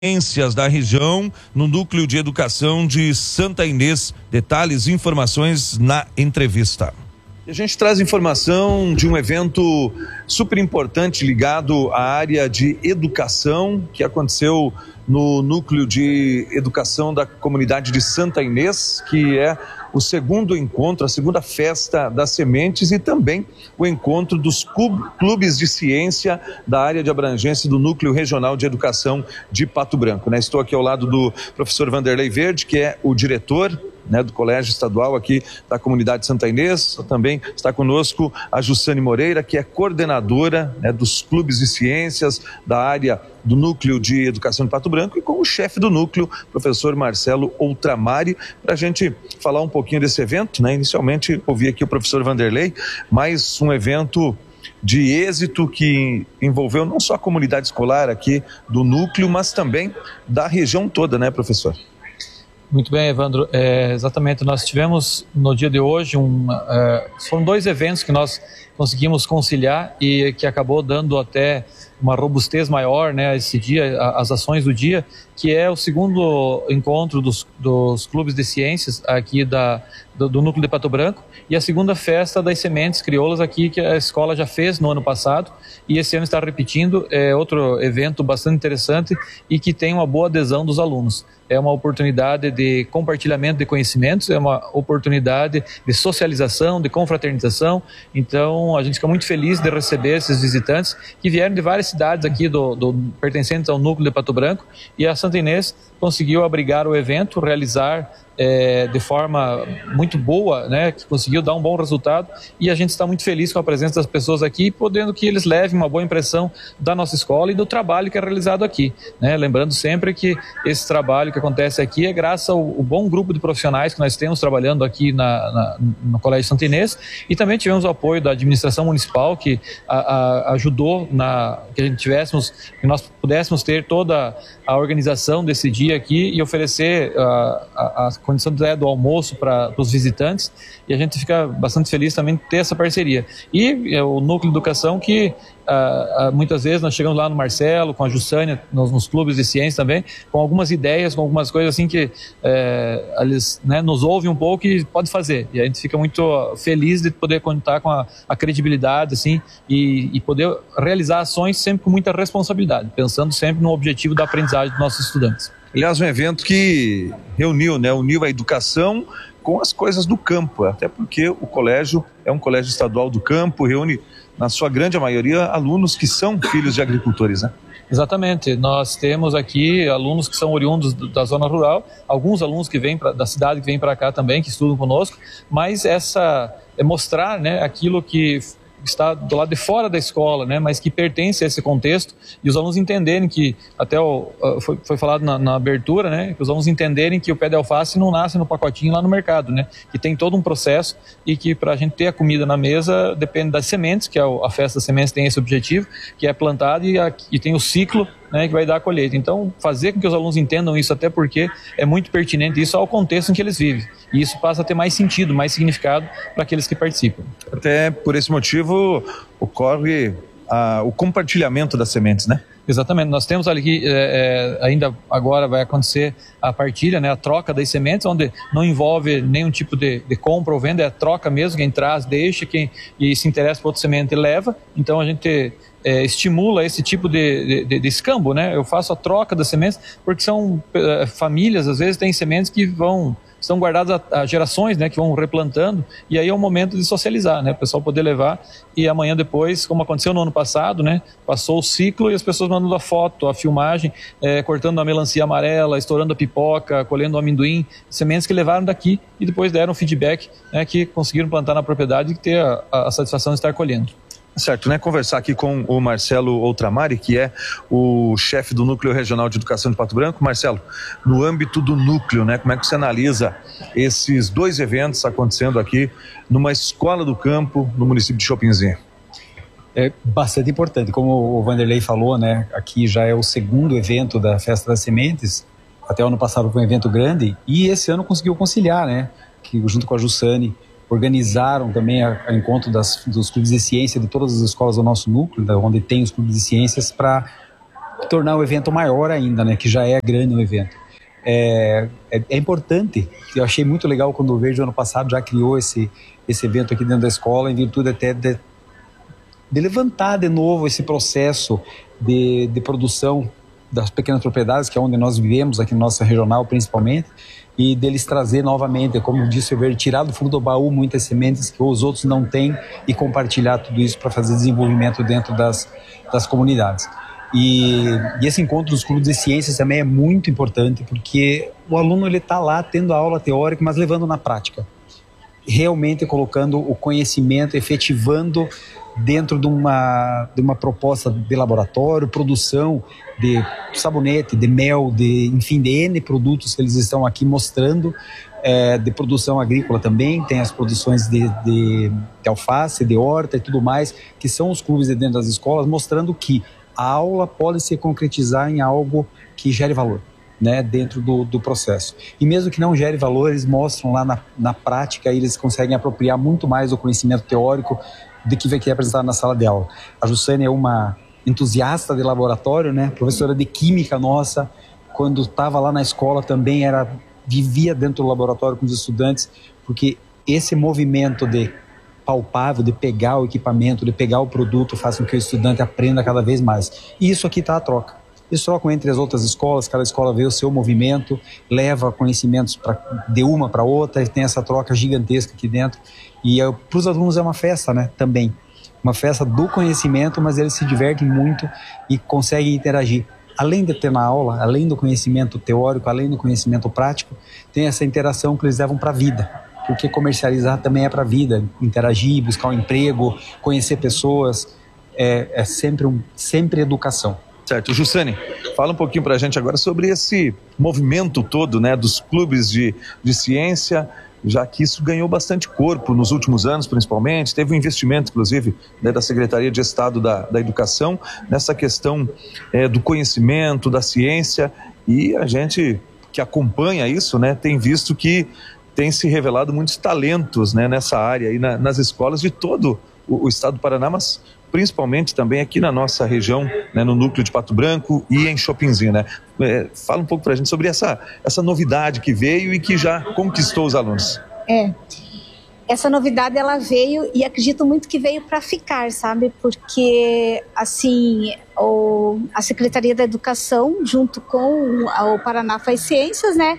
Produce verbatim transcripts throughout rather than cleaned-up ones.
Ciências da região no Núcleo de Educação de Santa Inês. Detalhes e informações na entrevista. A gente traz informação de um evento super importante ligado à área de educação que aconteceu no Núcleo de Educação da Comunidade de Santa Inês, que é o segundo encontro, a segunda festa das sementes e também o encontro dos clubes de ciência da área de abrangência do Núcleo Regional de Educação de Pato Branco, né? Estou aqui ao lado do professor Vanderlei Verde, que é o diretor, né, do Colégio Estadual aqui da Comunidade de Santa Inês. Também está conosco a Jussane Moreira, que é coordenadora, né, dos clubes de ciências da área do Núcleo de Educação de Pato Branco, e com o chefe do núcleo, professor Marcelo Outramari, para a gente falar um pouquinho desse evento, né? Inicialmente ouvi aqui o professor Vanderlei, mais um evento de êxito que envolveu não só a comunidade escolar aqui do núcleo, mas também da região toda, né, professor? Muito bem, Evandro. É, exatamente, nós tivemos no dia de hoje, um, é, foram dois eventos que nós conseguimos conciliar e que acabou dando até uma robustez maior, né, esse dia, as ações do dia, que é o segundo encontro dos, dos clubes de ciências aqui da, do, do Núcleo de Pato Branco, e a segunda festa das sementes crioulas aqui, que a escola já fez no ano passado, e esse ano está repetindo. É outro evento bastante interessante e que tem uma boa adesão dos alunos. É uma oportunidade de compartilhamento de conhecimentos, é uma oportunidade de socialização, de confraternização. Então a gente fica muito feliz de receber esses visitantes que vieram de várias cidades aqui do, do, pertencentes ao Núcleo de Pato Branco, e a Santa Inês conseguiu abrigar o evento, realizar É, de forma muito boa, né, que conseguiu dar um bom resultado, e a gente está muito feliz com a presença das pessoas aqui, podendo que eles levem uma boa impressão da nossa escola e do trabalho que é realizado aqui, né? Lembrando sempre que esse trabalho que acontece aqui é graças ao, ao bom grupo de profissionais que nós temos trabalhando aqui na, na, no Colégio Santa Inês, e também tivemos o apoio da administração municipal que a, a, ajudou na, que a gente tivéssemos, que nós pudéssemos ter toda a organização desse dia aqui e oferecer a, a, a condição do almoço para os visitantes, e a gente fica bastante feliz também de ter essa parceria. E é o Núcleo de Educação que ah, ah, muitas vezes nós chegamos lá no Marcelo, com a Jussane, nos, nos clubes de ciência também, com algumas ideias, com algumas coisas assim que é, eles, né, nos ouvem um pouco e pode fazer, e a gente fica muito feliz de poder contar com a, a credibilidade assim, e, e poder realizar ações sempre com muita responsabilidade, pensando sempre no objetivo da aprendizagem dos nossos estudantes. Aliás, um evento que reuniu, né, uniu a educação com as coisas do campo, até porque o colégio é um colégio estadual do campo, reúne, na sua grande maioria, alunos que são filhos de agricultores, né? Exatamente, nós temos aqui alunos que são oriundos da zona rural, alguns alunos que vêm pra, da cidade que vêm para cá também, que estudam conosco, mas essa é mostrar, né, aquilo que está do lado de fora da escola, né, mas que pertence a esse contexto, e os alunos entenderem que, até o, foi, foi falado na, na abertura, né, que os alunos entenderem que o pé de alface não nasce no pacotinho lá no mercado, né, que tem todo um processo, e que para a gente ter a comida na mesa depende das sementes, que é a festa das sementes tem esse objetivo, que é plantado e, a, e tem o ciclo, né, que vai dar a colheita. Então, fazer com que os alunos entendam isso, até porque é muito pertinente isso ao contexto em que eles vivem, e isso passa a ter mais sentido, mais significado para aqueles que participam. Até por esse motivo ocorre ah, o compartilhamento das sementes, né? Exatamente, nós temos ali que é, é, ainda agora vai acontecer a partilha, né, a troca das sementes, onde não envolve nenhum tipo de, de compra ou venda, é a troca mesmo, quem traz deixa, quem e se interessa por outra semente leva. Então a gente é, estimula esse tipo de, de, de escambo, né? Eu faço a troca das sementes porque são é, famílias, às vezes tem sementes que vão estão guardadas a, a gerações, né, que vão replantando, e aí é o momento de socializar, né, o pessoal poder levar, e amanhã depois, como aconteceu no ano passado, né, passou o ciclo e as pessoas mandando a foto, a filmagem, é, cortando a melancia amarela, estourando a pipoca, colhendo o amendoim, sementes que levaram daqui e depois deram feedback, né, que conseguiram plantar na propriedade e ter a, a satisfação de estar colhendo. Certo, né? Conversar aqui com o Marcelo Outramari, que é o chefe do Núcleo Regional de Educação de Pato Branco. Marcelo, no âmbito do núcleo, né? Como é que você analisa esses dois eventos acontecendo aqui numa escola do campo no município de Chopinzinho? É bastante importante, como o Vanderlei falou, né? Aqui já é o segundo evento da Festa das Sementes. Até o ano passado foi um evento grande e esse ano conseguiu conciliar, né? Que junto com a Jussane organizaram também a, a encontro das, dos clubes de ciência de todas as escolas do nosso núcleo, da, onde tem os clubes de ciências, para tornar o evento maior ainda, né? Que já é grande o evento. É, é, é importante, eu achei muito legal quando o Verde ano passado já criou esse, esse evento aqui dentro da escola, em virtude até de, de levantar de novo esse processo de, de produção das pequenas propriedades, que é onde nós vivemos aqui na nossa regional principalmente, e deles trazer novamente, como disse o Verde, tirar do fundo do baú muitas sementes que os outros não têm e compartilhar tudo isso para fazer desenvolvimento dentro das, das comunidades. E, e esse encontro dos clubes de ciências também é muito importante, porque o aluno ele está lá tendo a aula teórica, mas levando na prática, realmente colocando o conhecimento, efetivando dentro de uma, de uma proposta de laboratório, produção de sabonete, de mel, de, enfim, de N produtos que eles estão aqui mostrando, é, de produção agrícola também, tem as produções de, de, de alface, de horta e tudo mais, que são os clubes de dentro das escolas, mostrando que a aula pode se concretizar em algo que gere valor, né, dentro do, do processo. E mesmo que não gere valor, eles mostram lá na, na prática, e eles conseguem apropriar muito mais do conhecimento teórico do que vai ser apresentado na sala de aula. A Jussane é uma entusiasta de laboratório, né, professora de química nossa, quando estava lá na escola também era, vivia dentro do laboratório com os estudantes, porque esse movimento de palpável, de pegar o equipamento, de pegar o produto, faz com que o estudante aprenda cada vez mais. E isso aqui está a troca. Eles trocam entre as outras escolas, cada escola vê o seu movimento, leva conhecimentos pra, de uma para outra, e tem essa troca gigantesca aqui dentro. E é, para os alunos é uma festa, né, também. Uma festa do conhecimento, mas eles se divertem muito e conseguem interagir. Além de ter na aula, além do conhecimento teórico, além do conhecimento prático, tem essa interação que eles levam para a vida. Porque comercializar também é para a vida, interagir, buscar um emprego, conhecer pessoas, é, é sempre, um, sempre educação. Certo. Jussane, fala um pouquinho para a gente agora sobre esse movimento todo, né, dos clubes de, de ciência, já que isso ganhou bastante corpo nos últimos anos, principalmente. Teve um investimento, inclusive, né, da Secretaria de Estado da, da Educação nessa questão é, do conhecimento, da ciência, e a gente que acompanha isso, né, tem visto que tem se revelado muitos talentos, né, nessa área aí na, nas escolas de todo o, o estado do Paraná, mas principalmente também aqui na nossa região, né, no núcleo de Pato Branco e em Chopinzinho, né? É, fala um pouco pra gente sobre essa, essa novidade que veio e que já conquistou os alunos. É, essa novidade ela veio e acredito muito que veio para ficar, sabe? Porque, assim, o, a Secretaria da Educação, junto com o Paraná Faz Ciências, né?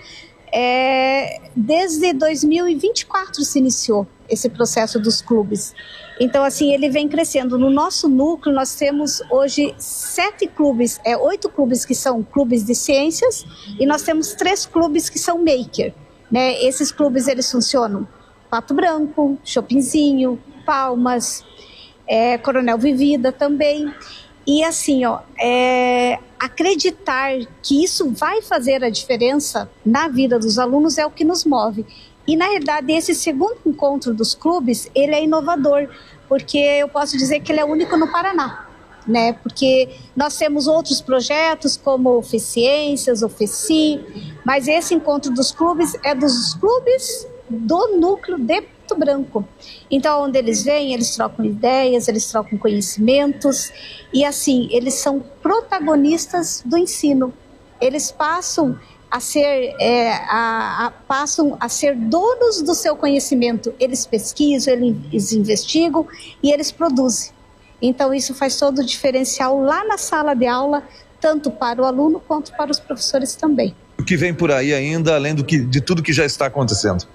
É, desde dois mil e vinte e quatro se iniciou esse processo dos clubes. Então, assim, ele vem crescendo. No nosso núcleo, nós temos hoje sete clubes, é, oito clubes que são clubes de ciências, e nós temos três clubes que são maker, né? Esses clubes, eles funcionam Pato Branco, Chopinzinho, Palmas, é, Coronel Vivida também. E assim, ó, é, acreditar que isso vai fazer a diferença na vida dos alunos é o que nos move. E, na verdade, esse segundo encontro dos clubes, ele é inovador, porque eu posso dizer que ele é único no Paraná, né? Porque nós temos outros projetos, como o F-Ciências, o F-C I, mas esse encontro dos clubes é dos clubes do núcleo de Pato Branco. Então, onde eles vêm, eles trocam ideias, eles trocam conhecimentos, e assim, eles são protagonistas do ensino. Eles passam a ser, é, a, a, passam a ser donos do seu conhecimento. Eles pesquisam, eles investigam e eles produzem. Então, isso faz todo o diferencial lá na sala de aula, tanto para o aluno quanto para os professores também. O que vem por aí ainda, além do que, de tudo que já está acontecendo?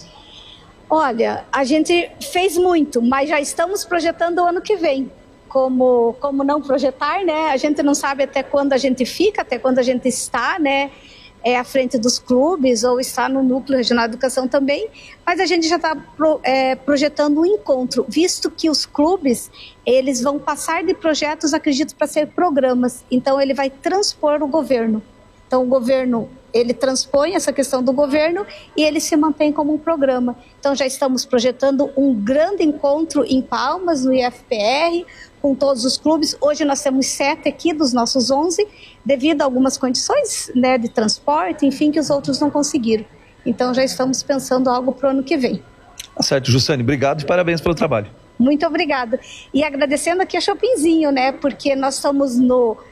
Olha, a gente fez muito, mas já estamos projetando o ano que vem. Como, como não projetar, né? A gente não sabe até quando a gente fica, até quando a gente está, né? É, à frente dos clubes ou está no Núcleo Regional de Educação também, mas a gente já está pro, é, projetando um encontro, visto que os clubes, eles vão passar de projetos, acredito, para ser programas, então ele vai transpor o governo. Então o governo, ele transpõe essa questão do governo e ele se mantém como um programa. Então já estamos projetando um grande encontro em Palmas, no I F P R, com todos os clubes. Hoje nós temos sete aqui dos nossos onze, devido a algumas condições, né, de transporte, enfim, que os outros não conseguiram. Então já estamos pensando algo para o ano que vem. Tá certo, Jussane, obrigado e parabéns pelo trabalho. Muito obrigada. E agradecendo aqui a Chopinzinho, né, porque nós estamos no,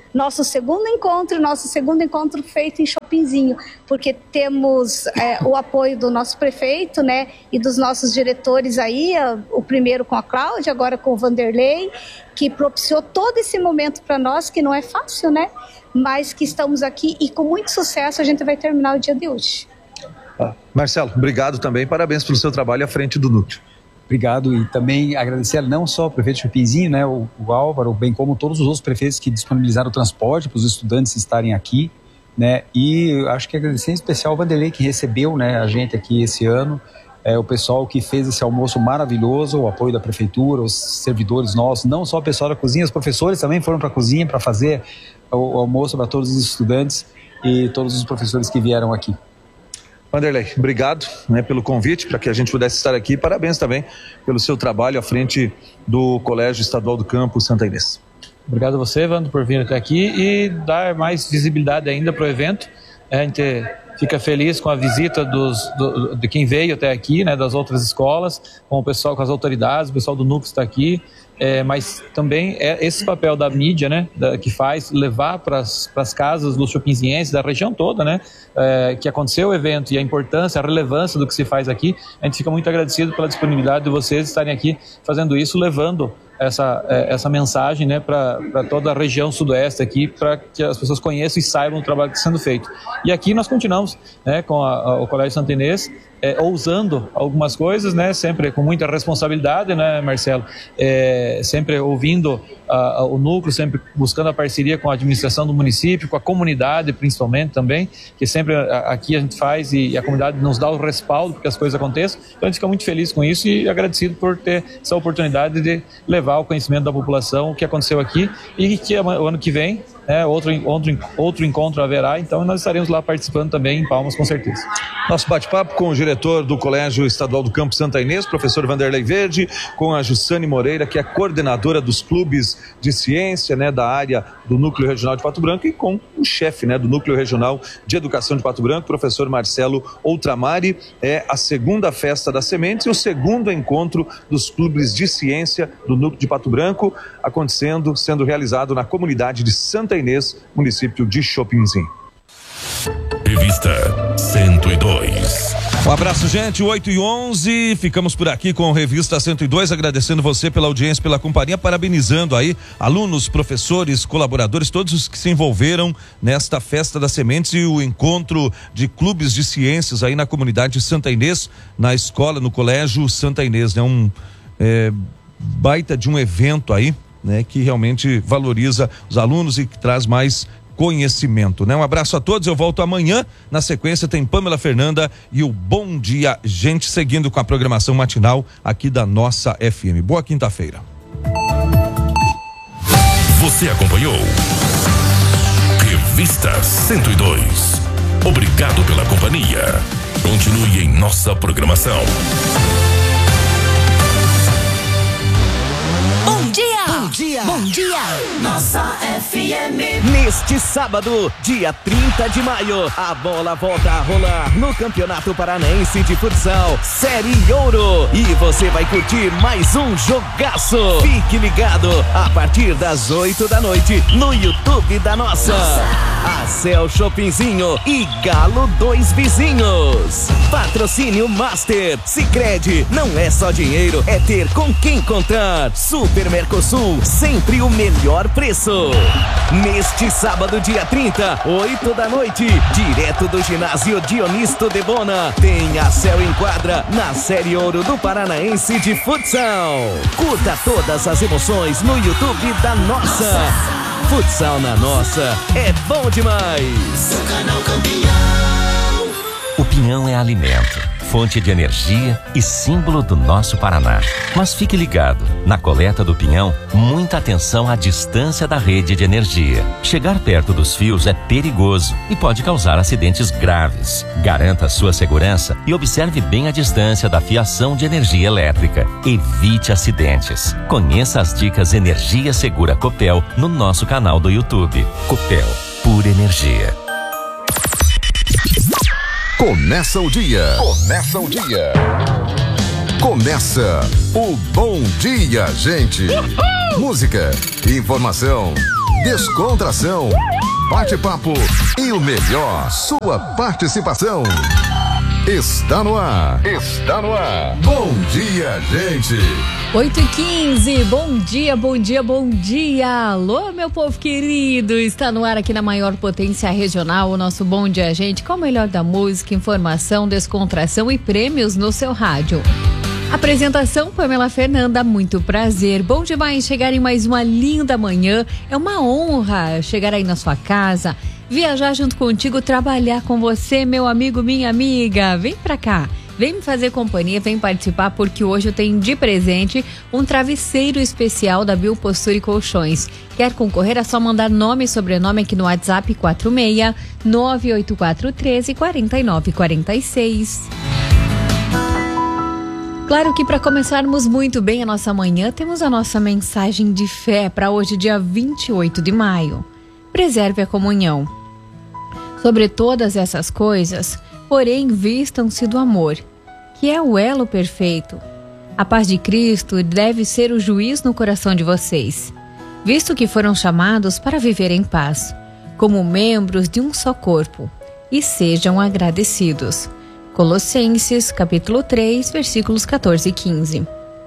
nosso segundo encontro, nosso segundo encontro feito em Chopinzinho, porque temos é, o apoio do nosso prefeito, né, e dos nossos diretores aí, o primeiro com a Cláudia, agora com o Vanderlei, que propiciou todo esse momento para nós, que não é fácil, né, mas que estamos aqui e com muito sucesso a gente vai terminar o dia de hoje. Ah, Marcelo, obrigado também, parabéns pelo seu trabalho à frente do núcleo. Obrigado, e também agradecer não só ao prefeito Chopinzinho, né, o, o Álvaro, bem como todos os outros prefeitos que disponibilizaram o transporte para os estudantes estarem aqui, né, e acho que agradecer em especial ao Vanderlei, que recebeu, né, a gente aqui esse ano, é, o pessoal que fez esse almoço maravilhoso, o apoio da prefeitura, os servidores nossos, não só o pessoal da cozinha, os professores também foram para a cozinha para fazer o, o almoço para todos os estudantes e todos os professores que vieram aqui. Vanderlei, obrigado, né, pelo convite para que a gente pudesse estar aqui. Parabéns também pelo seu trabalho à frente do Colégio Estadual do Campo Santa Inês. Obrigado a você, Evandro, por vir até aqui e dar mais visibilidade ainda para o evento. A gente fica feliz com a visita dos, do, de quem veio até aqui, né, das outras escolas, com o pessoal, com as autoridades, o pessoal do núcleo está aqui. É, mas também é esse papel da mídia, né, da, que faz levar para as casas dos chopinzienses, da região toda, né, é, que aconteceu o evento e a importância, a relevância do que se faz aqui. A gente fica muito agradecido pela disponibilidade de vocês estarem aqui fazendo isso, levando essa, essa mensagem, né, para toda a região sudoeste aqui, para que as pessoas conheçam e saibam o trabalho que está sendo feito. E aqui nós continuamos, né, com a, a, o Colégio Santa Inês, É, ousando algumas coisas, né, sempre com muita responsabilidade, né, Marcelo, é, sempre ouvindo a, a, o núcleo, sempre buscando a parceria com a administração do município, com a comunidade principalmente também, que sempre a, aqui a gente faz e, e a comunidade nos dá o respaldo para que as coisas aconteçam. Então a gente fica muito feliz com isso e agradecido por ter essa oportunidade de levar ao conhecimento da população o que aconteceu aqui e que o ano que vem, né, outro, outro, outro encontro haverá, então nós estaremos lá participando também em Palmas, com certeza. Nosso bate-papo com o diretor do Colégio Estadual do Campo Santa Inês, professor Vanderlei Verde, com a Jussane Moreira, que é coordenadora dos clubes de ciência, né, da área do Núcleo Regional de Pato Branco, e com o chefe, né, do Núcleo Regional de Educação de Pato Branco, professor Marcelo Outramari. É a segunda festa das sementes e o segundo encontro dos clubes de ciência do Núcleo de Pato Branco, acontecendo, sendo realizado na comunidade de Santa Inês, município de Chopinzinho. Revista cento e dois. Um abraço, gente, oito e onze, ficamos por aqui com a Revista cento e dois, agradecendo você pela audiência, pela companhia, parabenizando aí alunos, professores, colaboradores, todos os que se envolveram nesta Festa das Sementes e o encontro de clubes de ciências aí na comunidade de Santa Inês, na escola, no Colégio Santa Inês, né? Um é, baita de um evento aí, né? Que realmente valoriza os alunos e que traz mais conhecimento, né? Um abraço a todos, eu volto amanhã, na sequência tem Pamela Fernanda e o Bom Dia Gente, seguindo com a programação matinal aqui da nossa F M. Boa quinta-feira. Você acompanhou Revista cento e dois. Obrigado pela companhia. Continue em nossa programação. Bom dia! Bom dia! Bom dia! Nossa F M. Neste sábado, dia trinta de maio, a bola volta a rolar no Campeonato Paranaense de Futsal, Série Ouro. E você vai curtir mais um jogaço. Fique ligado a partir das oito da noite no YouTube da nossa. A Cel Chopinzinho e Galo Dois Vizinhos. Patrocínio Master. Sicredi, não é só dinheiro, é ter com quem contar. Super Mercosul, sempre o melhor preço. Neste sábado, dia trinta, oito da noite, direto do ginásio Dionisto de Bona, tem a Cel em quadra na Série Ouro do Paranaense de Futsal. Curta todas as emoções no YouTube da nossa. Futsal na nossa é bom demais. O canal Campeão. O pinhão é alimento, fonte de energia e símbolo do nosso Paraná. Mas fique ligado, na coleta do pinhão, muita atenção à distância da rede de energia. Chegar perto dos fios é perigoso e pode causar acidentes graves. Garanta a sua segurança e observe bem a distância da fiação de energia elétrica. Evite acidentes. Conheça as dicas Energia Segura Copel no nosso canal do YouTube. Copel, pura energia. Começa o dia. Começa o dia. Começa o Bom Dia, gente. Uhul! Música, informação descontração, bate-papo e o melhor, sua participação. Está no ar. Está no ar. Bom dia, gente. oito e quinze, bom dia, bom dia, bom dia. Alô, meu povo querido. Está no ar aqui na maior potência regional o nosso Bom Dia, gente, com o melhor da música, informação, descontração e prêmios no seu rádio. Apresentação, Pamela Fernanda, muito prazer. Bom demais chegar em mais uma linda manhã. É uma honra chegar aí na sua casa, viajar junto contigo, trabalhar com você, meu amigo, minha amiga. Vem pra cá, vem me fazer companhia, vem participar, porque hoje eu tenho de presente um travesseiro especial da Biopostura e Colchões. Quer concorrer? É só mandar nome e sobrenome aqui no WhatsApp quatro seis nove oito quatro um três quatro nove quatro seis. Claro que para começarmos muito bem a nossa manhã, temos a nossa mensagem de fé para hoje, dia vinte e oito de maio. Preserve a comunhão. Sobre todas essas coisas, porém, vistam-se do amor, que é o elo perfeito. A paz de Cristo deve ser o juiz no coração de vocês, visto que foram chamados para viver em paz, como membros de um só corpo, e sejam agradecidos. Colossenses, capítulo três, versículos quatorze e quinze.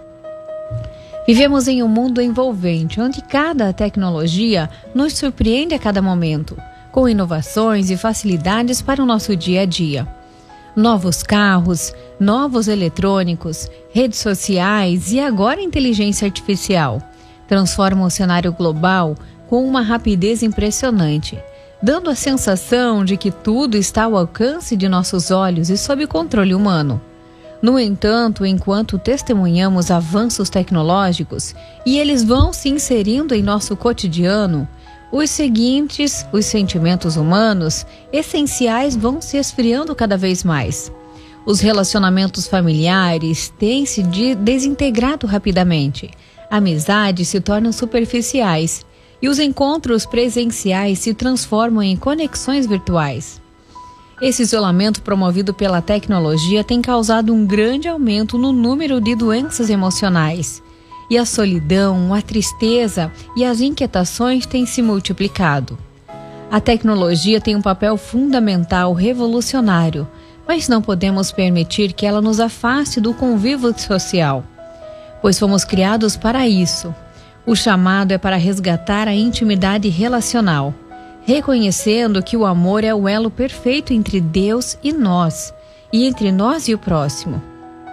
Vivemos em um mundo envolvente, onde cada tecnologia nos surpreende a cada momento, com inovações e facilidades para o nosso dia a dia. Novos carros, novos eletrônicos, redes sociais e agora inteligência artificial transformam o cenário global com uma rapidez impressionante, dando a sensação de que tudo está ao alcance de nossos olhos e sob controle humano. No entanto, enquanto testemunhamos avanços tecnológicos e eles vão se inserindo em nosso cotidiano, os seguintes, os sentimentos humanos essenciais vão se esfriando cada vez mais. Os relacionamentos familiares têm se desintegrado rapidamente, amizades se tornam superficiais, e os encontros presenciais se transformam em conexões virtuais. Esse isolamento promovido pela tecnologia tem causado um grande aumento no número de doenças emocionais. E a solidão, a tristeza e as inquietações têm se multiplicado. A tecnologia tem um papel fundamental, revolucionário, mas não podemos permitir que ela nos afaste do convívio social, pois fomos criados para isso. O chamado é para resgatar a intimidade relacional, reconhecendo que o amor é o elo perfeito entre Deus e nós, e entre nós e o próximo.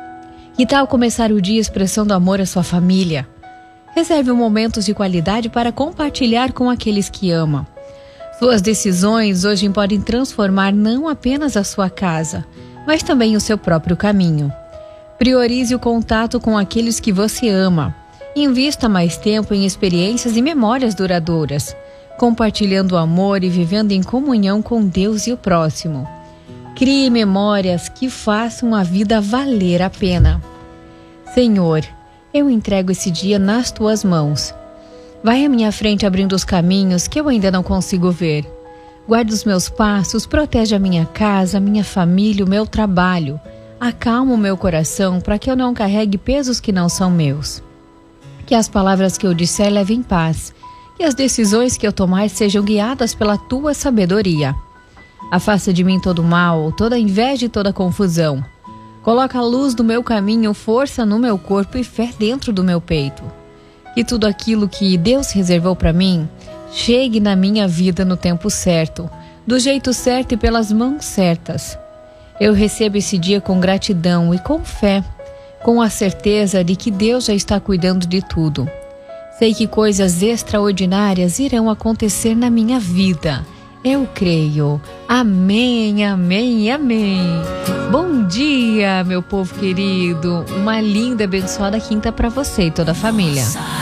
Que tal começar o dia expressando amor à sua família? Reserve momentos de qualidade para compartilhar com aqueles que ama. Suas decisões hoje podem transformar não apenas a sua casa, mas também o seu próprio caminho. Priorize o contato com aqueles que você ama. Invista mais tempo em experiências e memórias duradouras, compartilhando o amor e vivendo em comunhão com Deus e o próximo. Crie memórias que façam a vida valer a pena. Senhor, eu entrego esse dia nas tuas mãos. Vai à minha frente abrindo os caminhos que eu ainda não consigo ver. Guarda os meus passos, protege a minha casa, a minha família, o meu trabalho. Acalma o meu coração para que eu não carregue pesos que não são meus. Que as palavras que eu disser levem paz, que as decisões que eu tomar sejam guiadas pela tua sabedoria. Afasta de mim todo o mal, toda a inveja e toda a confusão. Coloca a luz do meu caminho, força no meu corpo e fé dentro do meu peito. Que tudo aquilo que Deus reservou para mim chegue na minha vida no tempo certo, do jeito certo e pelas mãos certas. Eu recebo esse dia com gratidão e com fé, com a certeza de que Deus já está cuidando de tudo. Sei que coisas extraordinárias irão acontecer na minha vida. Eu creio. Amém, amém, amém. Bom dia, meu povo querido. Uma linda, abençoada quinta para você e toda a família.